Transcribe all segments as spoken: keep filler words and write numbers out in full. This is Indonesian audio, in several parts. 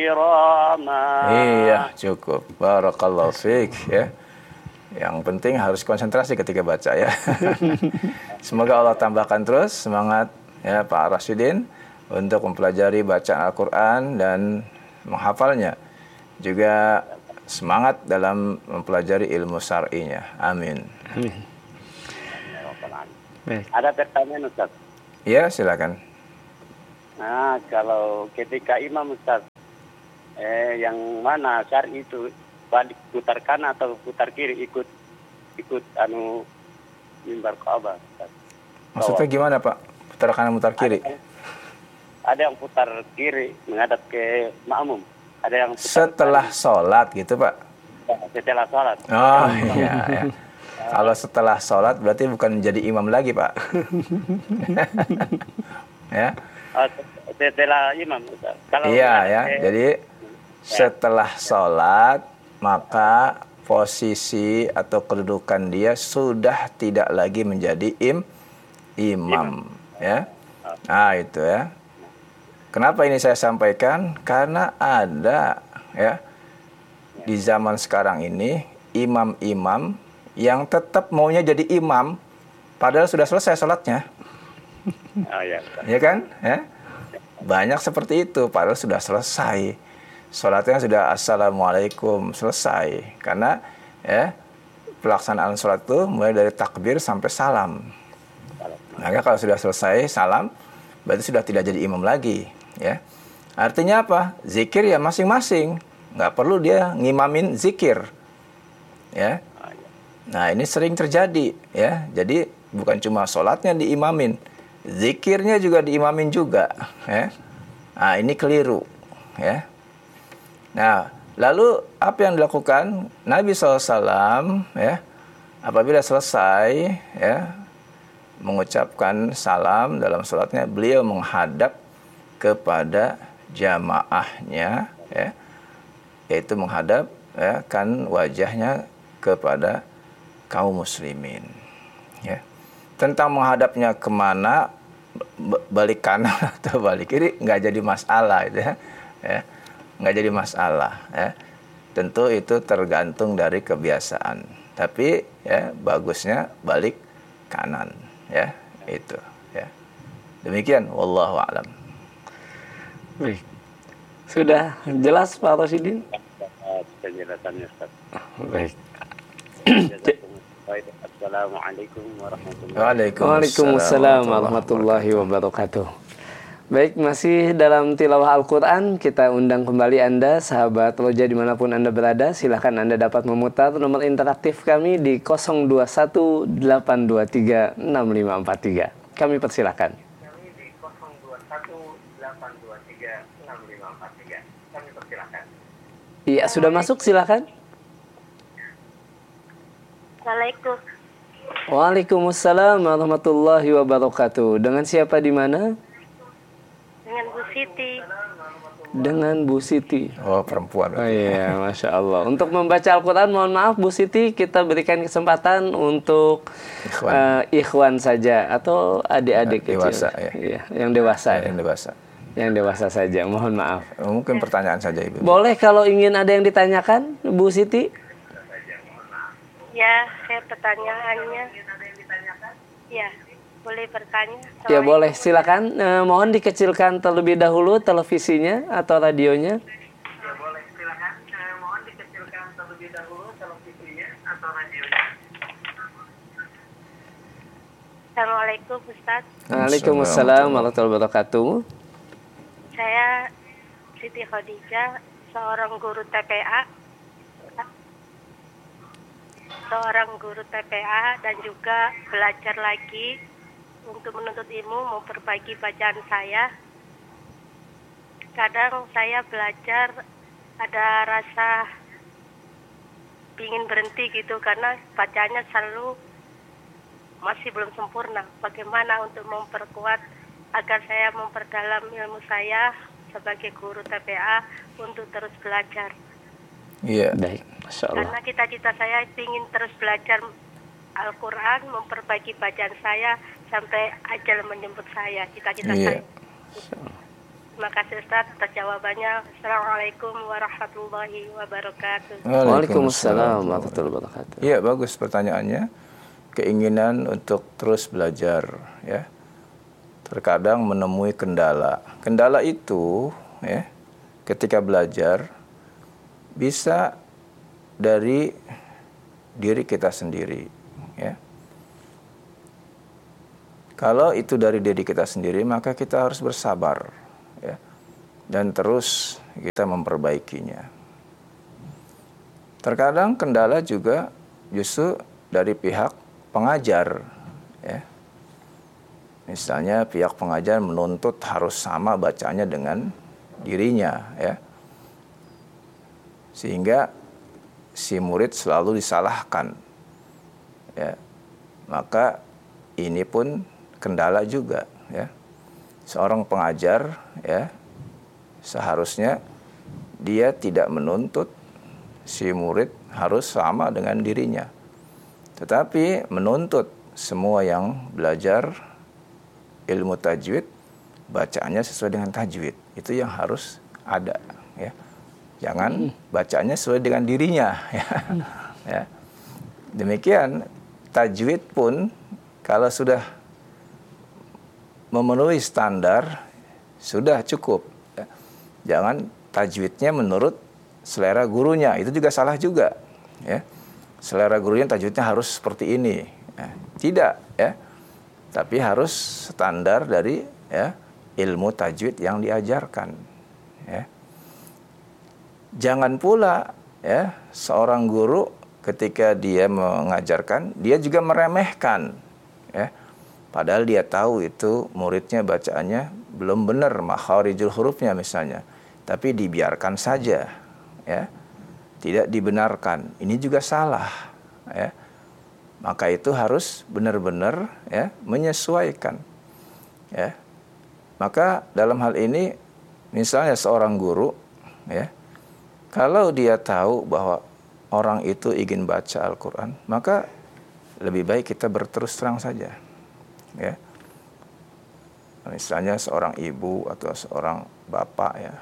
Iya, cukup. Barakallahu fiik ya. Yang penting harus konsentrasi ketika baca ya. Semoga Allah tambahkan terus semangat ya Pak Rasyidin untuk mempelajari bacaan Al-Qur'an dan menghafalnya. Juga semangat dalam mempelajari ilmu syar'inya. Amin. Amin. Baik. Ada pertanyaan Ustaz? Ya, silakan. Nah, kalau ketika imam Ustaz, eh, yang mana syar'i itu balik putar kanan atau putar kiri ikut ikut anu mimbar Ka'bah Ustaz? Maksudnya gimana Pak? Putar kanan, putar kiri? Ada, ada yang putar kiri menghadap ke makmum. Ada yang putar setelah kanan. sholat gitu Pak? Setelah sholat. Oh iya, ya. Kalau setelah sholat berarti bukan menjadi imam lagi Pak. Ya. Oh, setelah imam Ustaz. Kalau iya ya, ke, jadi setelah sholat maka posisi atau kedudukan dia sudah tidak lagi menjadi im imam, imam. Ya. Nah itu ya. Kenapa ini saya sampaikan? Karena ada ya di zaman sekarang ini imam-imam yang tetap maunya jadi imam padahal sudah selesai sholatnya. Oh, ya. Ya kan? Ya. Banyak seperti itu padahal sudah selesai. Sholatnya sudah assalamualaikum selesai. Karena ya pelaksanaan sholat itu mulai dari takbir sampai salam. Maka kalau sudah selesai salam berarti sudah tidak jadi imam lagi. Ya. Artinya apa? Zikir ya masing-masing. Nggak perlu dia ngimamin zikir. Ya. Nah ini sering terjadi. Ya. Jadi bukan cuma sholatnya diimamin, zikirnya juga diimamin juga. Ya. Nah ini keliru. Ya. Nah lalu apa yang dilakukan Nabi shallallahu alaihi wasallam ya, apabila selesai ya mengucapkan salam dalam sholatnya, beliau menghadap kepada jamaahnya ya, yaitu menghadap ya kan wajahnya kepada kaum muslimin ya. Tentang menghadapnya kemana, balik kanan atau balik kiri nggak jadi masalah gitu ya, ya nggak jadi masalah ya. Tentu itu tergantung dari kebiasaan, tapi ya bagusnya balik kanan ya, itu ya. Demikian wallahu a'lam. Baik. Sudah jelas Pak Rasyidin? Penjelasannya Ustaz. Baik. Assalamualaikum warahmatullahi wabarakatuh. Waalaikumsalam warahmatullahi wabarakatuh. Baik, masih dalam tilawah Al-Quran, kita undang kembali Anda, sahabat Roja dimanapun Anda berada. Silahkan Anda dapat memutar nomor interaktif kami di nol dua satu delapan dua tiga enam lima empat tiga. Kami persilahkan. Kami di nol dua satu delapan dua tiga enam lima empat tiga. Kami persilahkan. Iya, sudah masuk, silahkan. Assalamualaikum. Waalaikumsalam warahmatullahi wabarakatuh. Dengan siapa di mana? Dengan Bu Siti. Dengan Bu Siti. Oh, perempuan. Oh iya, Masya Allah. Untuk membaca Al-Quran, mohon maaf Bu Siti, kita berikan kesempatan untuk ikhwan, uh, ikhwan saja atau adik-adik kecil. Dewasa ya. Iya, yang dewasa. Ya, yang dewasa. Yang dewasa saja, mohon maaf. Mungkin pertanyaan saja Ibu. Boleh kalau ingin ada yang ditanyakan, Bu Siti? Ya, saya pertanyaannya. Ya. Boleh bertanya? Ya boleh, silakan. Eh, mohon dikecilkan terlebih dahulu televisinya atau radionya. Ya boleh, silakan. Eh, mohon dikecilkan terlebih dahulu televisinya atau radionya. Assalamualaikum Ustaz. Waalaikumsalam warahmatullahi wabarakatuh. Saya Siti Khadijah, seorang guru T P A. Seorang guru T P A dan juga belajar lagi untuk menuntut ilmu, memperbaiki bacaan saya. Kadang saya belajar ada rasa ingin berhenti gitu karena bacaannya selalu masih belum sempurna. Bagaimana untuk memperkuat agar saya memperdalam ilmu saya sebagai guru T P A untuk terus belajar? Iya, baik, Masya Allah. Karena cita-cita saya ingin terus belajar Al-Quran, memperbaiki bacaan saya sampai ajal menjemput saya, cita-cita iya. saya. Terima kasih Ustaz atas jawabannya. Assalamualaikum warahmatullahi wabarakatuh. Waalaikumsalam warahmatullahi wabarakatuh. Iya, bagus pertanyaannya. Keinginan untuk terus belajar, ya. Terkadang menemui kendala. Kendala itu, ya, ketika belajar bisa dari diri kita sendiri, ya. Kalau itu dari diri kita sendiri, maka kita harus bersabar, ya, dan terus kita memperbaikinya. Terkadang kendala juga justru dari pihak pengajar, ya. Misalnya pihak pengajar menuntut harus sama bacanya dengan dirinya, ya, sehingga si murid selalu disalahkan, ya. Maka ini pun kendala juga, ya. Seorang pengajar, ya, seharusnya dia tidak menuntut si murid harus sama dengan dirinya, tetapi menuntut semua yang belajar ilmu tajwid bacaannya sesuai dengan tajwid. Itu yang harus ada, ya. Jangan bacaannya sesuai dengan dirinya, ya. Ya. Demikian tajwid pun kalau sudah memenuhi standar sudah cukup, ya. Jangan tajwidnya menurut selera gurunya, itu juga salah juga, ya. Selera gurunya tajwidnya harus seperti ini, ya. Tidak, ya. Tapi harus standar dari, ya, ilmu tajwid yang diajarkan, ya. Jangan pula, ya, seorang guru ketika dia mengajarkan dia juga meremehkan, ya. Padahal dia tahu itu muridnya bacaannya belum benar makharijul hurufnya misalnya, tapi dibiarkan saja, ya, tidak dibenarkan. Ini juga salah, ya. Maka itu harus benar-benar, ya, menyesuaikan, ya. Maka dalam hal ini misalnya seorang guru, ya, kalau dia tahu bahwa orang itu ingin baca Al-Quran, maka lebih baik kita berterus terang saja, ya. Misalnya seorang ibu atau seorang bapak, ya,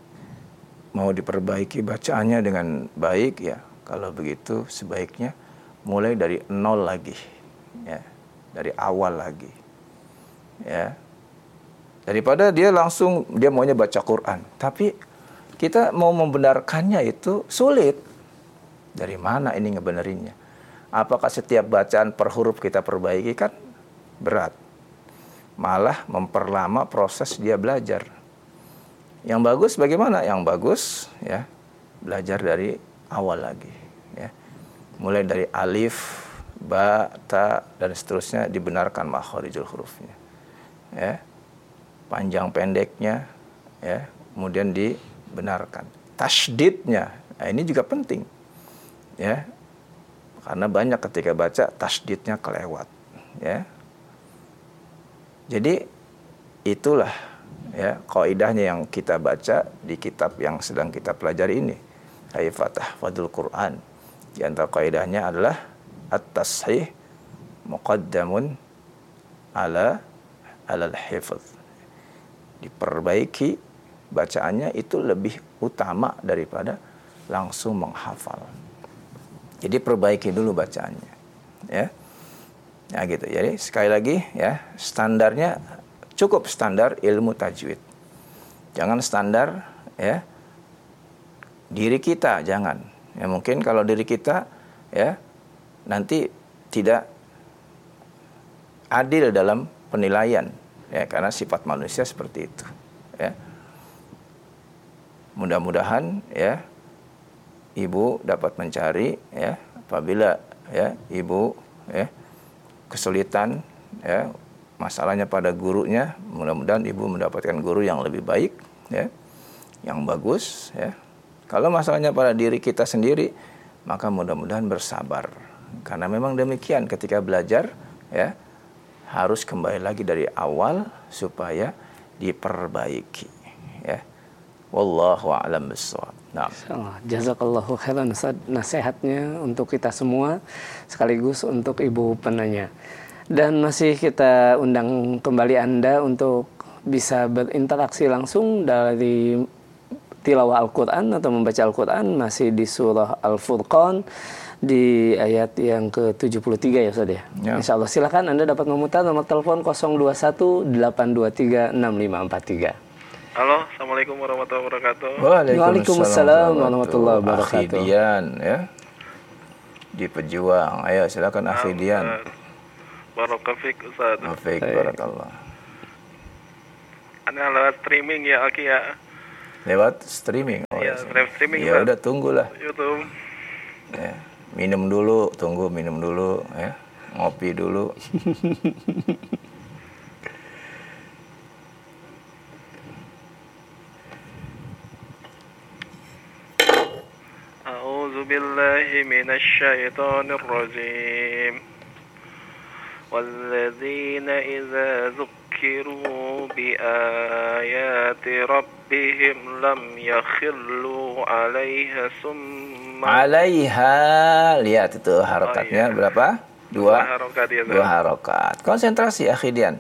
mau diperbaiki bacaannya dengan baik, ya, kalau begitu sebaiknya mulai dari nol lagi, ya, dari awal lagi, ya, daripada dia langsung dia maunya baca Quran, tapi kita mau membenarkannya itu sulit. Dari mana ini ngebenerinnya? Apakah setiap bacaan per huruf kita perbaiki? Kan berat. Malah memperlama proses dia belajar. Yang bagus bagaimana? Yang bagus, ya, belajar dari awal lagi, ya. Mulai dari alif, ba, ta, dan seterusnya dibenarkan makharijul hurufnya, ya. Panjang pendeknya, ya, kemudian dibenarkan. Tasydidnya, nah ini juga penting, ya. Karena banyak ketika baca tasydidnya kelewat, ya. Jadi itulah, ya, qaidahnya yang kita baca di kitab yang sedang kita pelajari ini, Kaifa Tahfadzul Quran. Di antara qaidahnya adalah at-tashih muqaddamun ala alal hifz. Diperbaiki bacaannya itu lebih utama daripada langsung menghafal. Jadi perbaiki dulu bacaannya, ya. Nah gitu. Jadi sekali lagi, ya, standarnya cukup standar ilmu tajwid. Jangan standar, ya, diri kita, jangan. Ya mungkin kalau diri kita, ya, nanti tidak adil dalam penilaian, ya, karena sifat manusia seperti itu, ya. Mudah-mudahan, ya, ibu dapat mencari, ya, apabila, ya, ibu, ya, kesulitan, ya, masalahnya pada gurunya, mudah-mudahan ibu mendapatkan guru yang lebih baik, ya, yang bagus, ya. Kalau masalahnya pada diri kita sendiri, maka mudah-mudahan bersabar, karena memang demikian ketika belajar, ya, harus kembali lagi dari awal supaya diperbaiki, ya. Wallahu a'lam bishawab. Nah, jazakallahu khairan Ustaz, nasihatnya untuk kita semua sekaligus untuk ibu penanya. Dan masih kita undang kembali Anda untuk bisa berinteraksi langsung dari tilawah Al-Quran atau membaca Al-Quran masih di surah Al-Furqan di ayat yang ke tujuh puluh tiga ya Ustaz ya. Ya. Insya Allah silakan Anda dapat memutar nomor telepon nol dua satu delapan dua tiga enam lima empat tiga. Halo, Assalamualaikum warahmatullahi wabarakatuh. Waalaikumsalam warahmatullahi wabarakatuh. Akhi Dian ya. Di Pejuang. Ayo silakan Akhi Dian. Barakafik Ustaz. Baik, barakallah. Anda lewat streaming ya Aki ya. Lewat streaming. Oh, ya, live streaming. Ya udah tunggulah. YouTube. Ya, minum dulu, tunggu minum dulu ya. Ngopi dulu. A'udzu billahi minasy syaithanir rajim. Walladzina idza ذكروا بآيات ربهم لم يخلوا عليها ثم عليها. Lihat itu harokatnya oh, iya. Berapa? Dua, dua harokat ya, dua harokat. Konsentrasi Akhi Dian.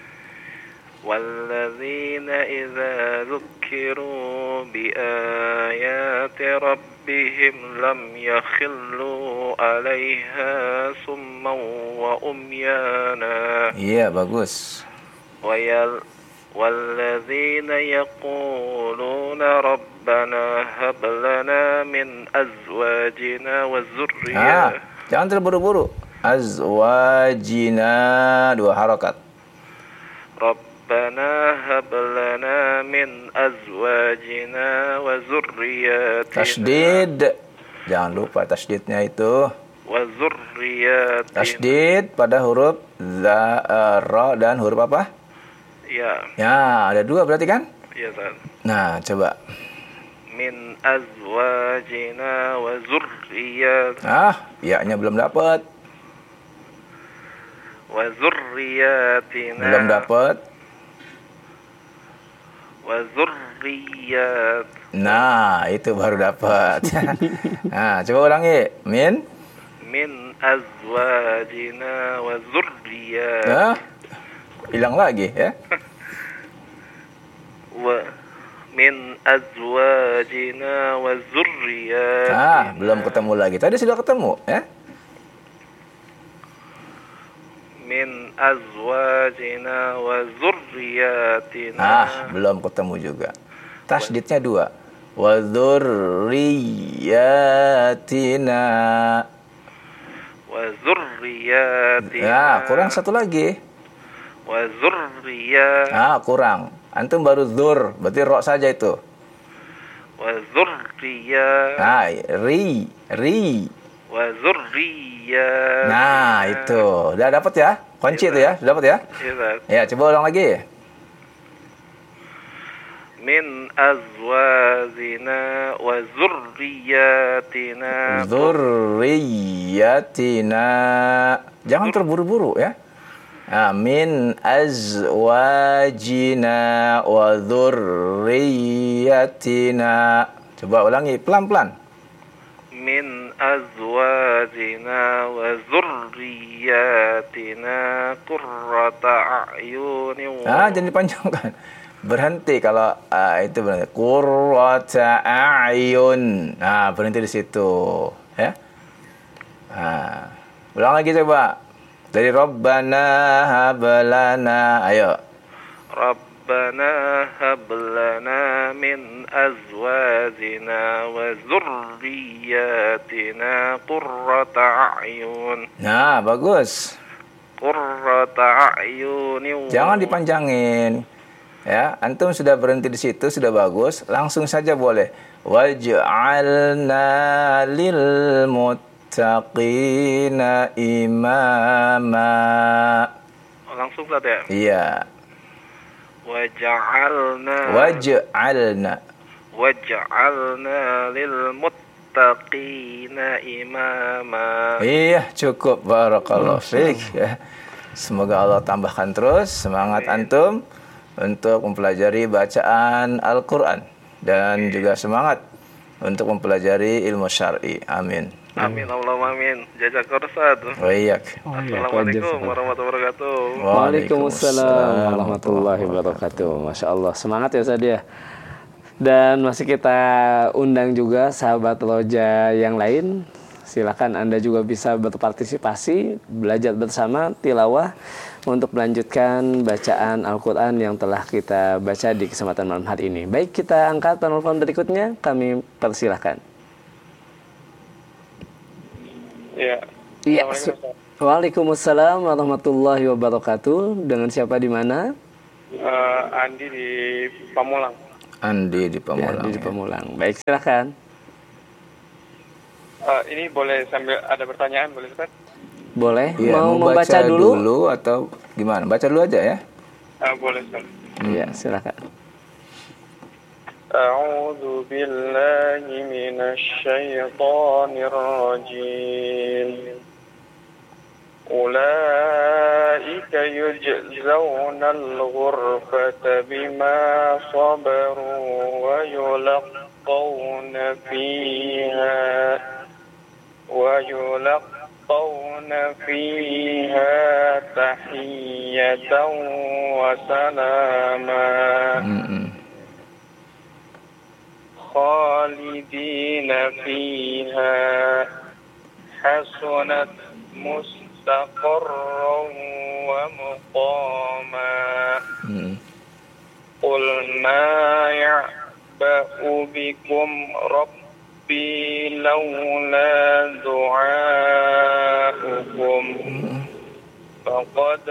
وَالَّذِينَ إِذَا ذُكِّرُوا بِآيَاتِ رَبِّهِمْ لَمْ يَخِلُّوا عَلَيْهَا صُمًّا وَعُمْيَانًا. Iya, bagus. وَالَّذِينَ يَقُولُونَ رَبَّنَا هَبْ لَنَا مِنْ أَزْوَاجِنَا وَذُرِّيَّاتِنَا. Ah, jangan terburu-buru. Azwajina, dua harokat. رَبَّنَا هَبْ لَنَا مِنْ أَزْوَاجِنَا وَذُرِّيَّاتِنَا. Tasdid. Jangan lupa tasdidnya itu. وَذُرِّيَّاتِنَا. Tasdid pada huruf za, uh, ra dan huruf apa? Ya. Ya, ada dua berarti kan? Iya, Ustaz. Nah, coba. Min azwajina wa zurriyyat. Ah, ya-nya belum dapat. Wa zurriyatina. Belum dapat. Wa zurriyat. Nah, itu baru dapat. Nah, coba ulangi. Min min azwajina wa zurriyat. Nah, hilang lagi ya. Wa min azwajina wa zurriyat. Ah, belum ketemu lagi. Tadi sudah ketemu ya. Min azwajina wa zurriyatina. Ah, belum ketemu juga. Tasdidnya dua. Wa zurriyatina. Wa zurriyatina. Nah, kurang satu lagi. Wa zurriyat. Ah, kurang. Antum baru zur, berarti ro saja itu. Wa zurriyat. Nah, ri, ri. Wa zurriyat. Nah, itu. Udah dapat ya? Kunci itu ya? Sudah dapat ya? Iya. Ya, coba ulang lagi. Min azwazina wa zurriyatina. Zurriyatina. Jangan terburu-buru ya. Nah, min azwajina wa zurriyatina. Coba ulangi pelan-pelan. Min azwajina wa zurriyatina qurrata a'yunin. Ah, jangan dipanjangkan. Berhenti kalau uh, itu berhenti. Qurrata a'yun. Nah, berhenti di situ, ya. Nah, ulang lagi coba. Dari Rabbana hablana. Ayo. Rabbana hablana min azwajina wa zurriyatina qurrata a'yun. Nah, bagus. Qurrata a'yun. Jangan dipanjangin. Ya, antum sudah berhenti di situ, sudah bagus. Langsung saja boleh. Waj'alna lil muttaqina imama. Langsung saja. Iya. Waj'alna Waj'alna Waj'alna lil muttaqina imama. Iya, cukup. Barakallahu fiik ya. Semoga Allah tambahkan terus semangat Amin. Antum untuk mempelajari bacaan Al-Quran dan Amin. Juga semangat untuk mempelajari ilmu syar'i. Amin. Amin, Allahumma amin. Jazakallahu Ustaz. Wa iyyak. Assalamualaikum warahmatullahi wabarakatuh. Waalaikumsalam warahmatullahi wabarakatuh. Masya Allah, semangat ya Ustaz ya. Dan masih kita undang juga sahabat Roja yang lain. Silakan Anda juga bisa berpartisipasi, belajar bersama tilawah untuk melanjutkan bacaan Al-Quran yang telah kita baca di kesempatan malam hari ini. Baik, kita angkat penelpon berikutnya, kami persilahkan. Ya. Iya. Waalaikumsalam warahmatullahi wabarakatuh. Dengan siapa di mana? Uh, Andi di Pamulang. Andi di Ya, Pamulang. di Ya. Pamulang. Baik, silakan. Uh, ini boleh sambil ada pertanyaan, boleh Ustaz? Boleh. Iya, Mau mau membaca baca dulu? dulu atau gimana? Baca dulu aja ya. Uh, boleh Ustaz. Iya, silakan. أعوذ بالله من الشيطان الرجيم أولئك يجزون الغرفة بما صبروا ويلقون فيها ويلقون فيها تحية وسلاما Mm-mm. خالدين فيها حسنت مستقرا ومقاما Mm-mm. قل ما يعبأ بكم ربي لولا دعاؤكم فقد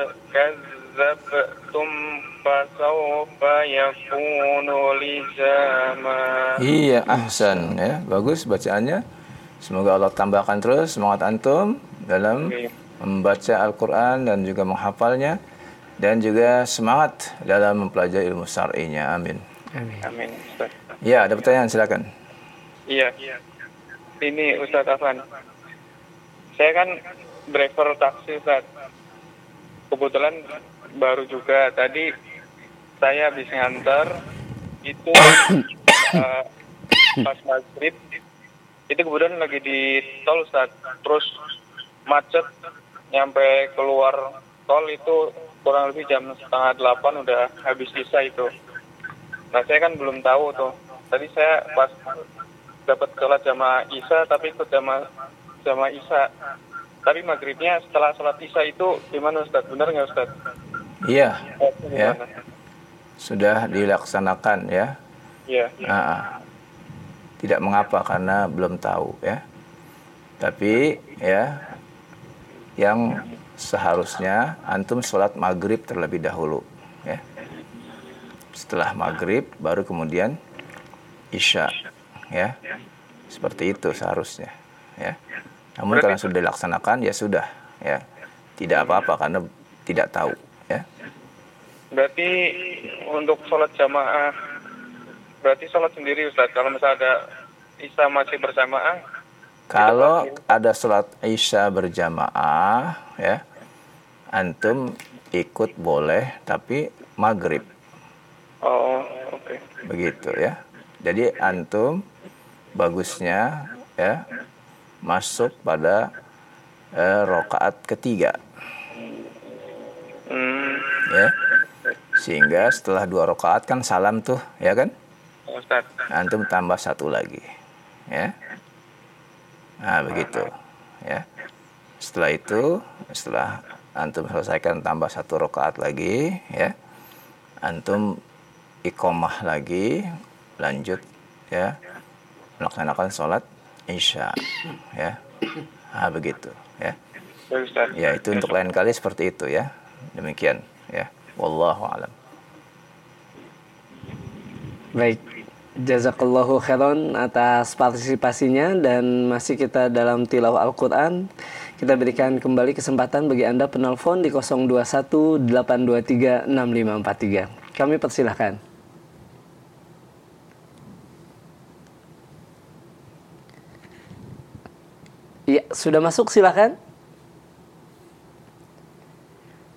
كذبتم فسوف يكون لزاما. Iya, ahsan ya. Bagus bacaannya. Semoga Allah tambahkan terus semangat antum dalam membaca Al-Qur'an dan juga menghafalnya dan juga semangat dalam mempelajari ilmu syar'inya. Amin. Amin Ustaz. Ya, ada pertanyaan silakan. Iya. Ini Ustaz Afan. Saya kan driver taksi Ustaz. Kebetulan baru juga tadi saya habis ngantar itu uh, pas maghrib itu kemudian lagi di tol Ustaz, terus macet nyampe keluar tol itu kurang lebih jam setengah delapan udah habis isya itu. Nah saya kan belum tahu tuh, tadi saya pas dapat sholat jamaah isya tapi ikut jamaah jamaah isya, tapi maghribnya setelah sholat isya itu gimana Ustaz, benar nggak Ustaz? Iya. Oh, Ya. gimana? Sudah dilaksanakan ya. Iya. Ah, tidak mengapa karena belum tahu ya. Tapi ya yang seharusnya antum sholat maghrib terlebih dahulu ya. Setelah maghrib baru kemudian isya ya. Seperti itu seharusnya ya. Namun karena sudah dilaksanakan ya sudah ya. Tidak apa-apa karena tidak tahu ya. Berarti untuk sholat jamaah, berarti sholat sendiri Ustaz. Kalau misalnya ada isya masih berjamaah. Kalau ada sholat isya berjamaah, ya, antum ikut boleh, tapi maghrib. Oh, oke. Okay. Begitu ya. Jadi antum bagusnya ya masuk pada eh, rakaat ketiga. Hmm. Ya. Sehingga setelah dua rakaat kan salam tuh, ya kan? Ustaz. Antum tambah satu lagi. Ya. Nah, begitu. Ya. Setelah itu, setelah antum selesaikan tambah satu rakaat lagi, ya. Antum iqamah lagi, lanjut ya. Melaksanakan sholat isya, ya. Nah, begitu, ya. Ya, itu untuk lain kali seperti itu ya. Demikian, ya. Wallahu a'lam. Baik, jazakallahu khairan atas partisipasinya dan masih kita dalam tilawah Al-Quran. Kita berikan kembali kesempatan bagi Anda penelpon di nol dua satu delapan dua tiga enam lima empat tiga. Kami persilahkan. Iya, sudah masuk, silakan.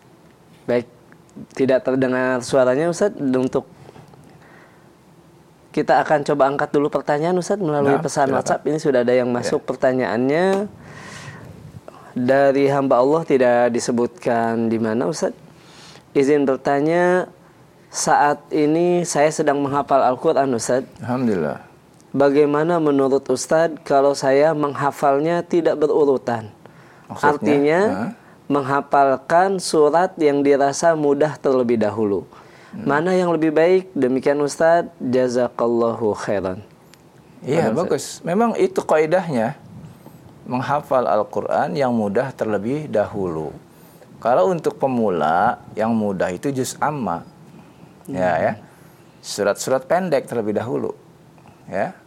Baik, tidak terdengar suaranya Ustaz untuk Kita akan coba angkat dulu pertanyaan Ustaz melalui Nah, pesan silakan. WhatsApp. Ini sudah ada yang masuk Ya. pertanyaannya dari hamba Allah, tidak disebutkan di mana Ustaz. Izin bertanya, saat ini saya sedang menghafal Al-Quran Ustaz. Alhamdulillah. Bagaimana menurut Ustaz kalau saya menghafalnya tidak berurutan? Maksudnya, Artinya ha? menghafalkan surat yang dirasa mudah terlebih dahulu. Hmm. Mana yang lebih baik? Demikian Ustaz. Jazakallahu khairan. Iya, Mana, bagus. Memang itu kaidahnya. Menghafal Al-Quran yang mudah terlebih dahulu. Kalau untuk pemula, yang mudah itu juz amma. Hmm. Ya, ya. Surat-surat pendek terlebih dahulu. Ya.